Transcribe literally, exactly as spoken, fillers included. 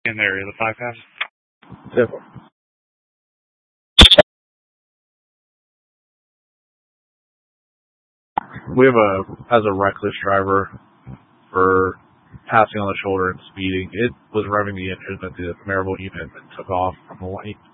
In there, the five pass. Yep. We have a, as a reckless driver for passing on the shoulder and speeding, it was revving the engine at the Maribel unit and took off from the light.